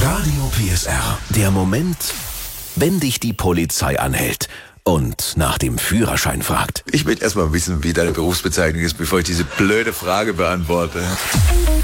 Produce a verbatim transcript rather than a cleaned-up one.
Radio P S R. Der Moment, wenn dich die Polizei anhält und nach dem Führerschein fragt. Ich möchte erst mal wissen, wie deine Berufsbezeichnung ist, bevor ich diese blöde Frage beantworte.